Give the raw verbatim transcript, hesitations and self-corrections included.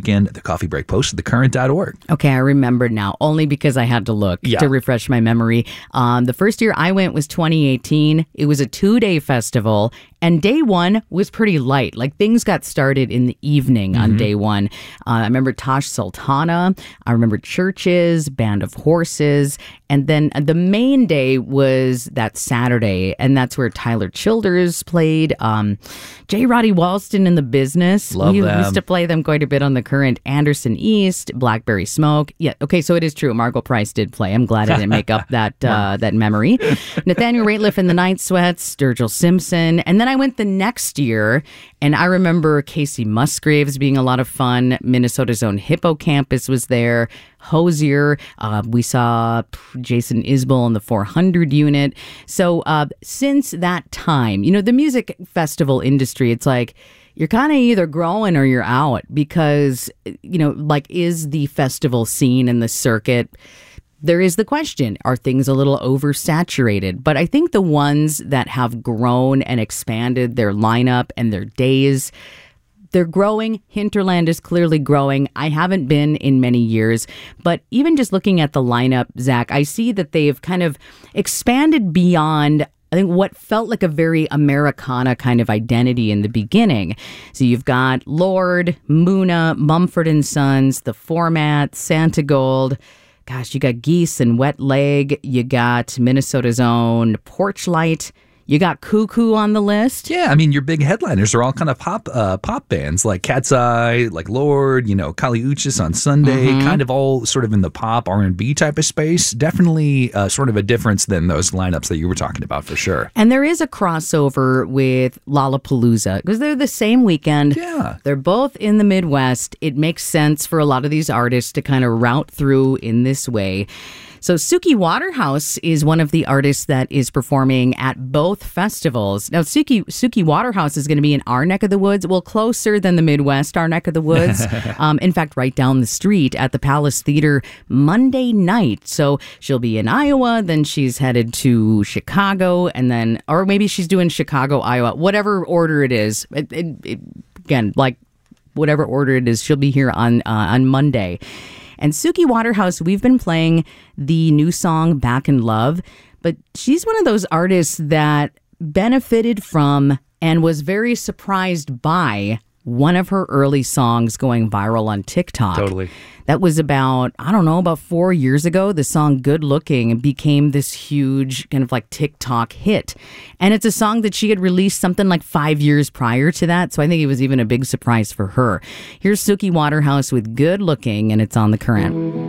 weekend. The Coffee Break Post at the current dot org. Okay, I remember now, only because I had to look Yeah. to refresh my memory. Um, the first year I went was twenty eighteen. It was a two-day festival, and day one was pretty light. Like, things got started in the evening mm-hmm. on day one. Uh, I remember Tosh Sultana. I remember Churches, Band of Horses. And then the main day was that Saturday, and that's where Tyler Childers played. Um, J. Roddy Walston in the Business. Love we them. used to play them quite a bit on the current. Anderson East, Blackberry Smoke. Yeah, okay, so it is true. Margot Price did play. I'm glad I didn't make up that uh, that memory. Nathaniel Rateliff and the Night Sweats, Sturgill Simpson. And then I went the next year, and I remember Casey Musgraves being a lot of fun. Minnesota's own Hippocampus was there. Hosier. Uh, we saw Jason Isbell in the four hundred unit. So uh, since that time, you know, the music festival industry, it's like you're kind of either growing or you're out because, you know, like, is the festival scene and the circuit, there is the question, are things a little oversaturated? But I think the ones that have grown and expanded their lineup and their days, they're growing. Hinterland is clearly growing. I haven't been in many years, but even just looking at the lineup, Zach, I see that they've kind of expanded beyond, I think, what felt like a very Americana kind of identity in the beginning. So you've got Lord, Muna, Mumford and Sons, The Format, Santa Gold. Gosh, you got Geese and Wet Leg. You got Minnesota's own Porchlight. You got Cuckoo on the list. Yeah, I mean, your big headliners are all kind of pop uh, pop bands like Cat's Eye, like Lord, you know, Kali Uchis on Sunday, mm-hmm. kind of all sort of in the pop R and B type of space. Definitely uh, sort of a difference than those lineups that you were talking about for sure. And there is a crossover with Lollapalooza because they're the same weekend. Yeah. They're both in the Midwest. It makes sense for a lot of these artists to kind of route through in this way. So Suki Waterhouse is one of the artists that is performing at both festivals. Now, Suki Suki Waterhouse is going to be in our neck of the woods, well, closer than the Midwest, our neck of the woods. um, in fact, right down the street at the Palace Theater Monday night. So she'll be in Iowa, then she's headed to Chicago, and then, or maybe she's doing Chicago, Iowa, whatever order it is. It, it, it, again, like whatever order it is, she'll be here on uh, on Monday. And Suki Waterhouse, we've been playing the new song Back in Love, but she's one of those artists that benefited from and was very surprised by one of her early songs going viral on TikTok. Totally. That was about, I don't know, about four years ago. The song Good Looking became this huge kind of like TikTok hit. And it's a song that she had released something like five years prior to that. So I think it was even a big surprise for her. Here's Suki Waterhouse with Good Looking, and it's on The Current.